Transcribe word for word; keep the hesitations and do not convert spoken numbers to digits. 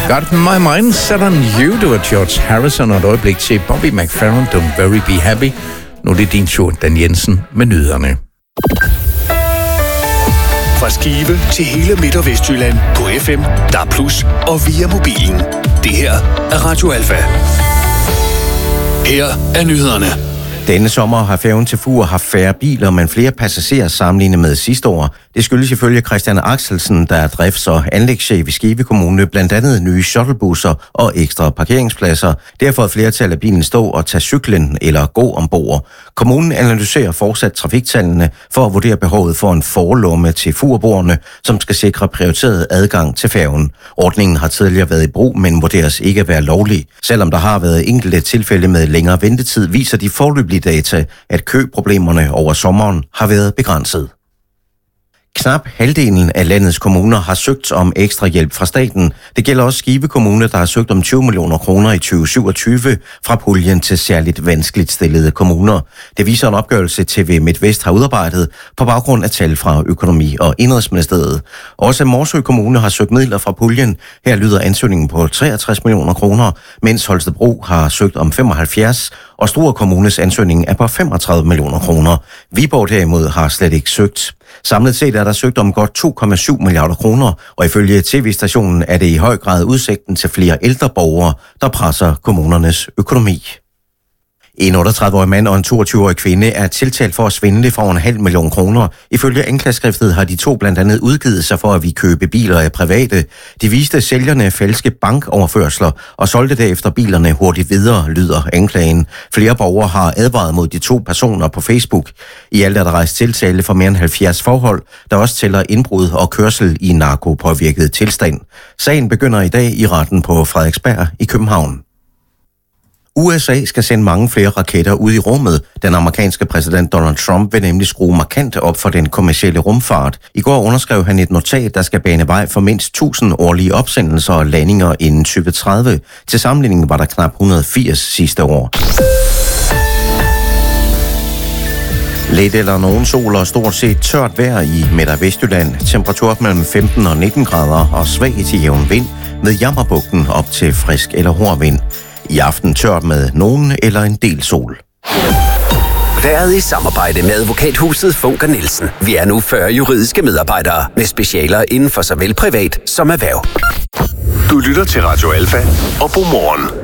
Got my mind set on you, det var George Harrison, og et øjeblik til Bobby McFerrin, Don't Very Be Happy. Nu er det din tur, Dan Jensen, med nyhederne. Fra Skive til hele Midt- og Vestjylland på F M, D A B plus, og via mobilen. Det her er Radio Alfa. Her er nyhederne. Denne sommer har færgen til Fur haft færre biler, men flere passagerer sammenlignet med sidste år. Det skyldes ifølge Christian Axelsen, der er drifts- og anlægschef i Skive Kommune, blandt andet nye shuttlebusser og ekstra parkeringspladser. Derfor er flertal af bilen stå og tage cyklen eller gå ombord. Kommunen analyserer fortsat trafiktallene for at vurdere behovet for en forlomme til Furborgerne, som skal sikre prioriteret adgang til færgen. Ordningen har tidligere været i brug, men vurderes ikke at være lovlig. Selvom der har været enkelte tilfælde med længere ventetid, viser de foreløbige data, at køproblemerne over sommeren har været begrænset. Knap halvdelen af landets kommuner har søgt om ekstra hjælp fra staten. Det gælder også Skive Kommune, der har søgt om tyve millioner kroner i tyve syvogtyve fra puljen til særligt vanskeligt stillede kommuner. Det viser en opgørelse, T V MidtVest har udarbejdet på baggrund af tal fra Økonomi- og Indenrigsministeriet. Også Morsø Kommune har søgt midler fra puljen. Her lyder ansøgningen på treogtres millioner kroner, mens Holstebro har søgt om femoghalvfjerds, og Struer Kommunes ansøgning er på femogtredive millioner kroner. Viborg derimod har slet ikke søgt. Samlet set er der søgt om godt to komma syv milliarder kroner, og ifølge T V-stationen er det i høj grad udsigten til flere ældre borgere, der presser kommunernes økonomi. En otteogtredive-årig mand og en toogtyve-årig kvinde er tiltalt for at svindle for en halv million kroner. Ifølge anklageskriftet har de to blandt andet udgivet sig for at vi købe biler af private. De viste sælgerne falske bankoverførsler og solgte derefter bilerne hurtigt videre, lyder anklagen. Flere borgere har advaret mod de to personer på Facebook. I alt er der rejst tiltale for mere end halvfjerds forhold, der også tæller indbrud og kørsel i narkopåvirket tilstand. Sagen begynder i dag i retten på Frederiksberg i København. U S A skal sende mange flere raketter ud i rummet. Den amerikanske præsident Donald Trump vil nemlig skrue markant op for den kommercielle rumfart. I går underskrev han et notat, der skal bane vej for mindst tusind årlige opsendelser og landinger inden tyve tredive. Til sammenligning var der knap et hundrede og firs sidste år. Lidt eller nogen sol og stort set tørt vejr i Midt- og Vestjylland. Temperatur mellem femten og nitten grader og svag til jævn vind med Jammerbugten op til frisk eller hård vind. I aften tørt med nogen eller en del sol. Været i samarbejde med advokathuset Funker Nielsen. Vi er nu fyrre juridiske medarbejdere med specialer inden for såvel privat som erhverv. Du lytter til Radio Alfa og God morgen.